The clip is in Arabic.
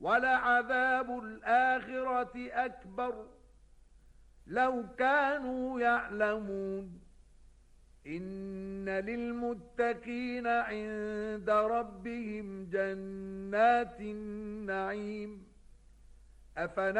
وَلَعَذَابُ الْآخِرَةِ أَكْبَرُ لَوْ كَانُوا يَعْلَمُونَ إِنَّ لِلْمُتَّقِينَ عِندَ رَبِّهِمْ جَنَّاتِ النَّعِيمِ